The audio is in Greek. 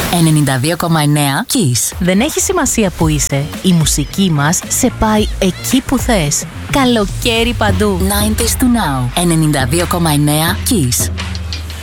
92,9 Kiss. Δεν έχει σημασία που είσαι. Η μουσική μας σε πάει εκεί που θες. Καλοκαίρι παντού. 90s to now. 92,9 Kiss.